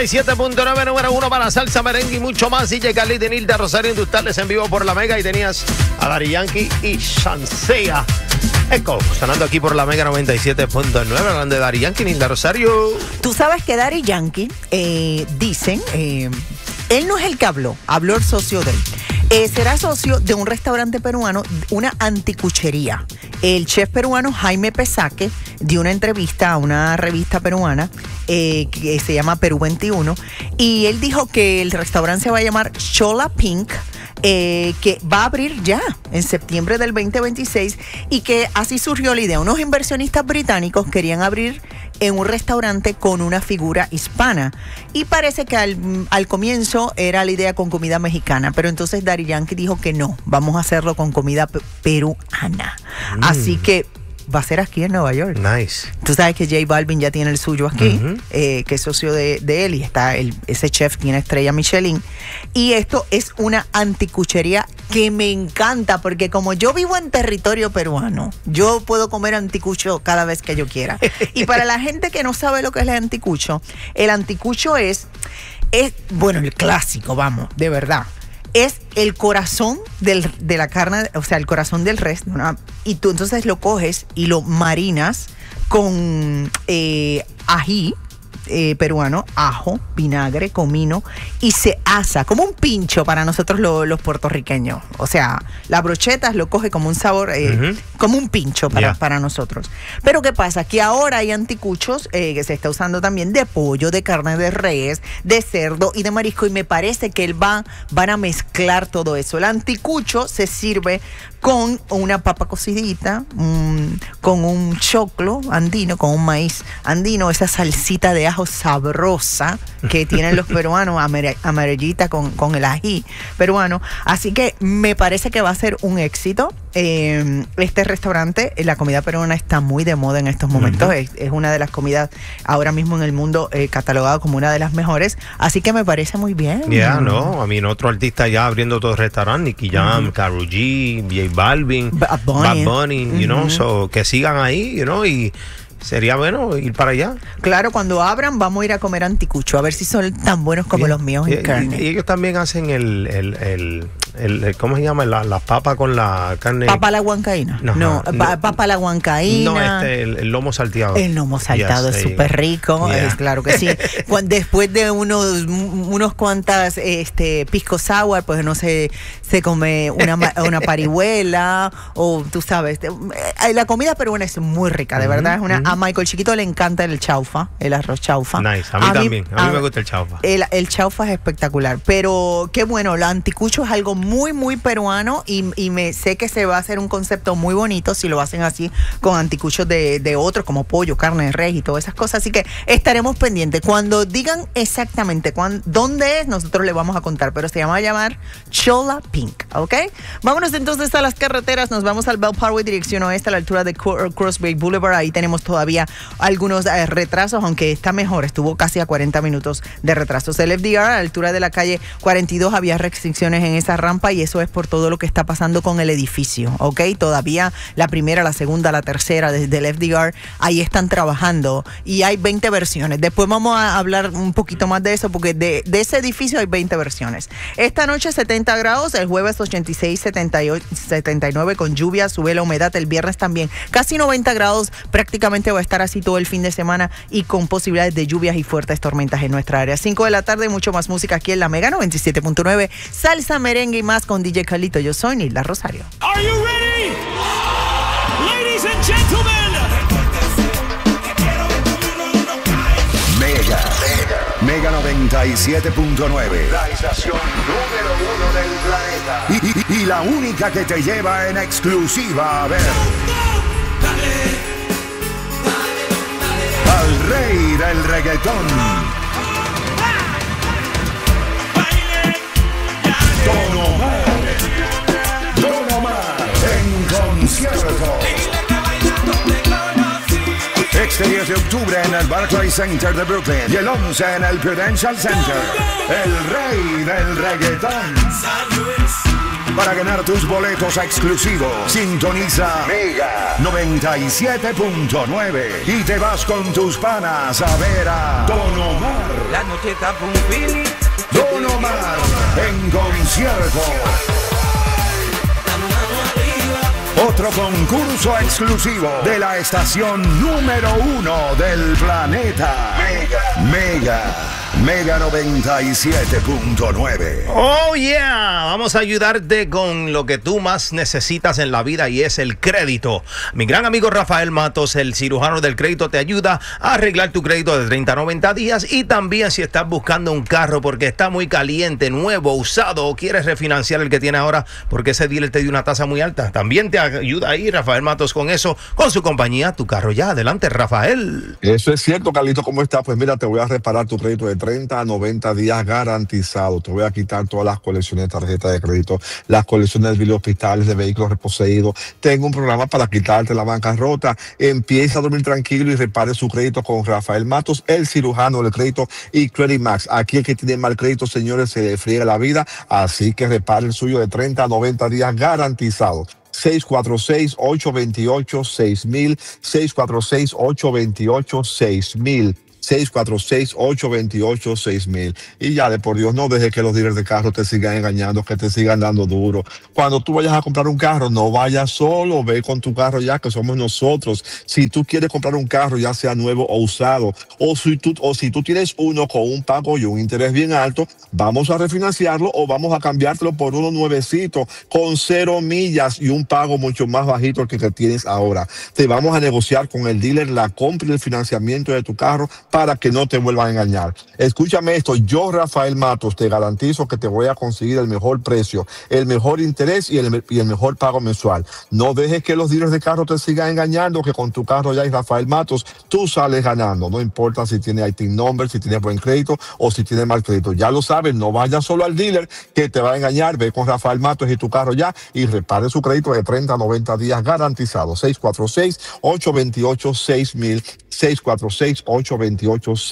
97.9, número 1 para salsa, merengue y mucho más. DJ Carlito y Nilda Rosario industriales en vivo por la Mega. Y tenías a Daddy Yankee y Shansia Echo sonando aquí por la Mega 97.9. Hablando de Daddy Yankee y Nilda Rosario. Tú sabes que Daddy Yankee, dicen, él no es el que habló el socio de él. Será socio de un restaurante peruano, una anticuchería. El chef peruano Jaime Pesaque dio una entrevista a una revista peruana que se llama Perú 21 y él dijo que el restaurante se va a llamar Chola Pink, que va a abrir ya en septiembre del 2026 y que así surgió la idea. Unos inversionistas británicos querían abrir en un restaurante con una figura hispana y parece que al comienzo era la idea con comida mexicana, pero entonces Daddy Yankee dijo que no, vamos a hacerlo con comida peruana. Así que va a ser aquí en Nueva York. Nice. Tú sabes que J Balvin ya tiene el suyo aquí, que es socio de él, y está ese chef tiene estrella Michelin. Y esto es una anticuchería que me encanta, porque como yo vivo en territorio peruano, yo puedo comer anticucho cada vez que yo quiera. Y para la gente que no sabe lo que es el anticucho es bueno, el clásico, vamos, de verdad. Es el corazón de la carne, o sea, el corazón del res, y tú entonces lo coges y lo marinas con ají peruano, ajo, vinagre, comino, y se asa como un pincho para nosotros los puertorriqueños. O sea, las brochetas lo coge como un sabor, como un pincho para nosotros. Pero ¿qué pasa? Que ahora hay anticuchos que se está usando también de pollo, de carne de res, de cerdo y de marisco, y me parece que van a mezclar todo eso. El anticucho se sirve con una papa cocidita, con un choclo andino, con un maíz andino, esa salsita de ajo sabrosa que tienen los peruanos, amarillita con el ají peruano. Así que me parece que va a ser un éxito. Este restaurante, la comida peruana está muy de moda en estos momentos. Es una de las comidas ahora mismo en el mundo catalogada como una de las mejores. Así que me parece muy bien. A mí otro artista ya abriendo todo el restaurante, Nicky Jam, Karol G, J Balvin, Bad Bunny, you know, so que sigan ahí, you know, y sería bueno ir para allá. Claro, cuando abran vamos a ir a comer anticucho, a ver si son tan buenos como los míos en carne. Y ellos también hacen ¿cómo se llama? Las papas con la carne. ¿Papa a la huancaína? No, papa a la huancaína. No, el lomo salteado. El lomo saltado es súper rico, es claro que sí. Después de unos cuantas pisco sour, pues no se come una parihuela, o tú sabes. La comida peruana es muy rica, de verdad. A Michael Chiquito le encanta el chaufa, el arroz chaufa. Nice, a mí también. A mí me gusta el chaufa. El chaufa es espectacular, pero qué bueno, el anticucho es algo muy, muy peruano y sé que se va a hacer un concepto muy bonito si lo hacen así con anticuchos de otros como pollo, carne de res y todas esas cosas. Así que estaremos pendientes. Cuando digan exactamente dónde es, nosotros le vamos a contar, pero se va a llamar Chola Pink, ¿ok? Vámonos entonces a las carreteras. Nos vamos al Bell Parkway, dirección oeste, a la altura de Cross Bay Boulevard. Ahí tenemos todavía algunos retrasos, aunque está mejor, estuvo casi a 40 minutos de retrasos. El FDR a la altura de la calle 42 había restricciones en esa rampa y eso es por todo lo que está pasando con el edificio, ¿ok? Todavía la primera, la segunda, la tercera desde el FDR, ahí están trabajando y hay 20 versiones. Después vamos a hablar un poquito más de eso porque de ese edificio hay 20 versiones. Esta noche 70 grados, el jueves 86, 78, 79 con lluvia, sube la humedad, el viernes también casi 90 grados, prácticamente va a estar así todo el fin de semana y con posibilidades de lluvias y fuertes tormentas en nuestra área. 5 de la tarde, mucho más música aquí en la Mega 97.9, salsa, merengue y más con DJ Carlito. Yo soy Nilda Rosario. Are you ready? Ladies and gentlemen. Mega 97.9. La estación número 1 del planeta. Y la única que te lleva en exclusiva a ver al rey del reggaetón, Don Omar en concierto. Este 10 de octubre en el Barclays Center de Brooklyn y el 11 en el Prudential Center. El rey del reggaetón. Para ganar tus boletos exclusivos, sintoniza Mega 97.9 y te vas con tus panas a ver a Don Omar. Don Omar en concierto. Otro concurso exclusivo de la estación número 1 del planeta. Mega 97.9. Oh yeah, vamos a ayudarte con lo que tú más necesitas en la vida y es el crédito. Mi gran amigo Rafael Matos, el cirujano del crédito, te ayuda a arreglar tu crédito de 30 a 90 días y también si estás buscando un carro porque está muy caliente, nuevo, usado o quieres refinanciar el que tiene ahora porque ese dealer te dio una tasa muy alta. También te ayuda ahí Rafael Matos con eso, con su compañía Tu Carro Ya. Adelante, Rafael. Eso es cierto, Carlito, ¿cómo estás? Pues mira, te voy a reparar tu crédito de 30 a 90 días garantizado. Te voy a quitar todas las colecciones de tarjetas de crédito, las colecciones de biles hospitales, de vehículos reposeídos. Tengo un programa para quitarte la bancarrota. Empieza a dormir tranquilo y repare su crédito con Rafael Matos, el cirujano del crédito y Credit Max. Aquí el que tiene mal crédito, señores, se le friega la vida, así que repare el suyo de 30 a 90 días garantizado. 646-828-6000, 646-828-6000. 646-828-6000. Y ya, de por Dios, no dejes que los dealers de carro te sigan engañando, que te sigan dando duro. Cuando tú vayas a comprar un carro, no vayas solo, ve con tu carro ya, que somos nosotros. Si tú quieres comprar un carro, ya sea nuevo o usado, o si tú tienes uno con un pago y un interés bien alto, vamos a refinanciarlo o vamos a cambiártelo por uno nuevecito, con 0 millas y un pago mucho más bajito que tienes ahora. Te vamos a negociar con el dealer la compra y el financiamiento de tu carro para que no te vuelvan a engañar. Escúchame esto, yo, Rafael Matos, te garantizo que te voy a conseguir el mejor precio, el mejor interés y el mejor pago mensual. No dejes que los dealers de carro te sigan engañando, que con Tu Carro Ya y Rafael Matos tú sales ganando. No importa si tienes ITIN number, si tienes buen crédito o si tienes mal crédito. Ya lo sabes, no vayas solo al dealer que te va a engañar. Ve con Rafael Matos y Tu Carro Ya y repare su crédito de 30 a 90 días garantizado. 646-828-6000, 646-828-6000,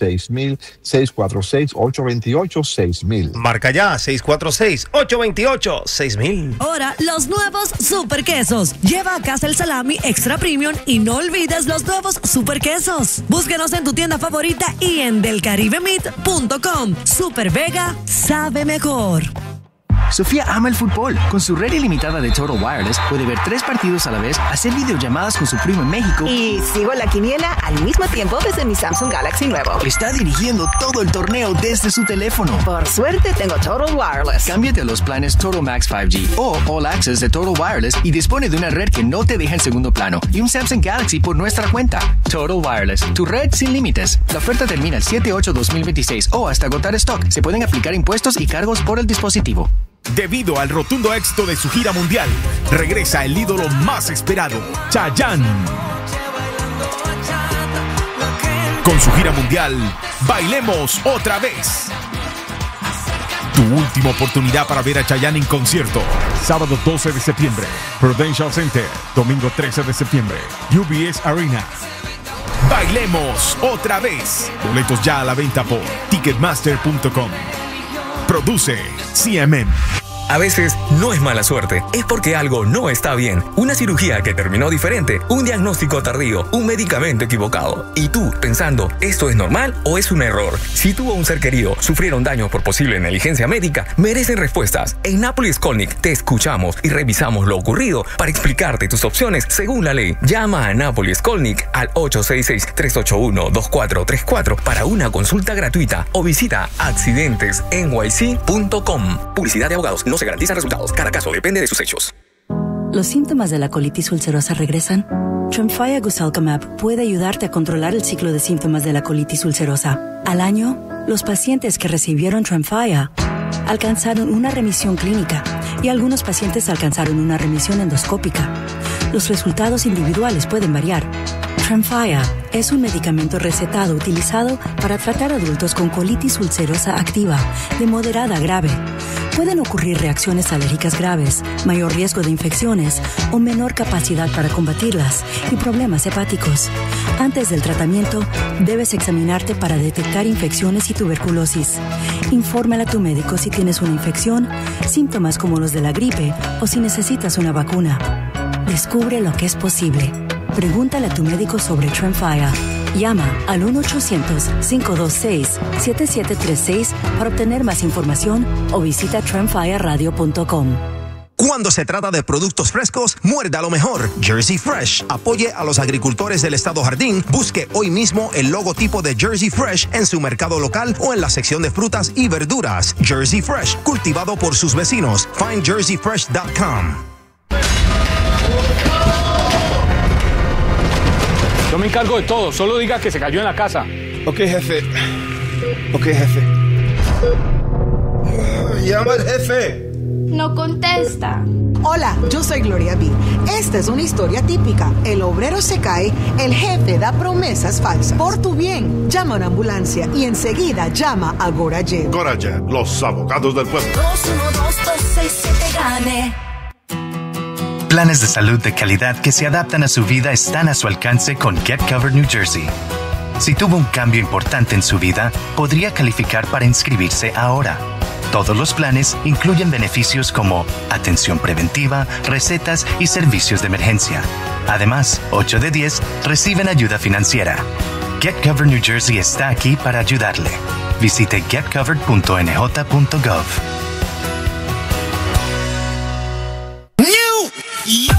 646-828-6000. Marca ya, 646-828-6000. Ahora, los nuevos super quesos. Lleva a casa el salami extra premium y no olvides los nuevos super quesos. Búsquenos en tu tienda favorita y en delcaribemeat.com. Super Vega sabe mejor. Sofía ama el fútbol. Con su red ilimitada de Total Wireless puede ver 3 partidos a la vez, hacer videollamadas con su primo en México y sigo la quiniela al mismo tiempo desde mi Samsung Galaxy nuevo. Está dirigiendo todo el torneo desde su teléfono. Por suerte tengo Total Wireless. Cámbiate a los planes Total Max 5G o All Access de Total Wireless y dispone de una red que no te deja en segundo plano y un Samsung Galaxy por nuestra cuenta. Total Wireless, tu red sin límites. La oferta termina el 7/8/2026 o hasta agotar stock. Se pueden aplicar impuestos y cargos por el dispositivo. Debido al rotundo éxito de su gira mundial, regresa el ídolo más esperado, Chayanne. Con su gira mundial, Bailemos Otra Vez. Tu última oportunidad para ver a Chayanne en concierto. Sábado 12 de septiembre, Prudential Center. Domingo 13 de septiembre, UBS Arena. Bailemos Otra Vez. Boletos ya a la venta por Ticketmaster.com. Produce CMM. A veces no es mala suerte, es porque algo no está bien. Una cirugía que terminó diferente, un diagnóstico tardío, un medicamento equivocado. Y tú, pensando, ¿esto es normal o es un error? Si tú o un ser querido sufrieron daños por posible negligencia médica, merecen respuestas. En Nápoles Skolnick te escuchamos y revisamos lo ocurrido para explicarte tus opciones según la ley. Llama a Nápoles Skolnick al 866-381-2434 para una consulta gratuita o visita accidentesnyc.com. Publicidad de abogados, no se garantizan resultados. Cada caso depende de sus hechos. ¿Los síntomas de la colitis ulcerosa regresan? Tremfya Guselkumab puede ayudarte a controlar el ciclo de síntomas de la colitis ulcerosa. Al año, los pacientes que recibieron Tremfya alcanzaron una remisión clínica y algunos pacientes alcanzaron una remisión endoscópica. Los resultados individuales pueden variar. Tremfya es un medicamento recetado utilizado para tratar adultos con colitis ulcerosa activa, de moderada a grave. Pueden ocurrir reacciones alérgicas graves, mayor riesgo de infecciones o menor capacidad para combatirlas y problemas hepáticos. Antes del tratamiento, debes examinarte para detectar infecciones y tuberculosis. Infórmale a tu médico si tienes una infección, síntomas como los de la gripe o si necesitas una vacuna. Descubre lo que es posible. Pregúntale a tu médico sobre Tremfya. Llama al 1-800-526-7736 para obtener más información o visita trendfireradio.com. Cuando se trata de productos frescos, muerda lo mejor. Jersey Fresh. Apoye a los agricultores del estado Jardín. Busque hoy mismo el logotipo de Jersey Fresh en su mercado local o en la sección de frutas y verduras. Jersey Fresh, cultivado por sus vecinos. Find jerseyfresh.com. Yo me encargo de todo, solo diga que se cayó en la casa. Ok, jefe. Llama al jefe. No contesta. Hola, yo soy Gloria B. Esta es una historia típica. El obrero se cae, el jefe da promesas falsas. Por tu bien, llama a una ambulancia y enseguida llama a Gorajet. Gorajet, los abogados del pueblo. 212-267-GANE. Planes de salud de calidad que se adaptan a su vida están a su alcance con Get Covered New Jersey. Si tuvo un cambio importante en su vida, podría calificar para inscribirse ahora. Todos los planes incluyen beneficios como atención preventiva, recetas y servicios de emergencia. Además, 8 de 10 reciben ayuda financiera. Get Covered New Jersey está aquí para ayudarle. Visite getcovered.nj.gov.